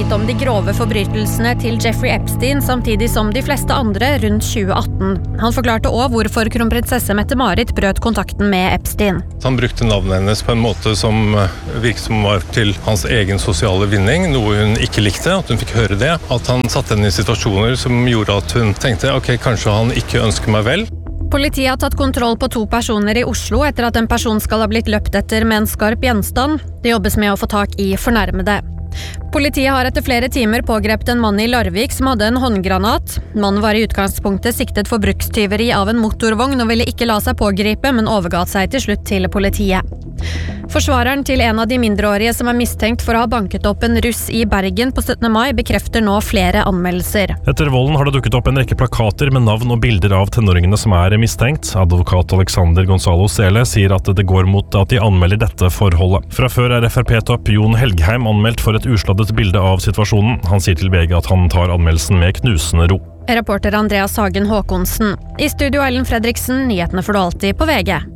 vite om de grove forbrytelsene til Jeffrey Epstein, samtidig som de fleste andre rundt 2018. Han forklarte også hvorfor kronprinsesse Mette-Marit brøt kontakten med Epstein. Han brukte navnet hennes på en måte som virket som var til hans egen sosiale vinning, noe hun ikke likte, at hun fikk høre det. At han satte henne i situasjoner som gjorde at hun tenkte, ok, kanskje han ikke ønsker meg vel. Politiet har tatt kontroll på 2 personer i Oslo etter at en person skal ha blitt løpt etter med en skarp gjenstand. Det jobbes med å få tak i fornærmede. Politiet har etter flere timer pågrepet en mann i Larvik som hadde en håndgranat. Mannen var i utgangspunktet siktet for brukstyveri av en motorvogn og ville ikke la seg pågripe, men overga seg til slutt til politiet. Forsvareren til en av de mindreårige som er mistenkt for å ha banket opp en russ i Bergen på 17. mai bekrefter nå flere anmeldelser. Etter volden har det dukket opp en rekke plakater med navn og bilder av tenåringene som er mistenkt. Advokat Alexander Gonzalo Sele sier at det går mot at de anmelder dette forholdet. Fra før er FrP-topp Jon Helgheim anmeldt for et usladdet bilde av situasjonen. Han sier til VG at han tar anmeldelsen med knusende ro. Reporter Andreas Hagen Håkonsen. I studio Ellen Fredriksen, nyhetene får du alltid på VG.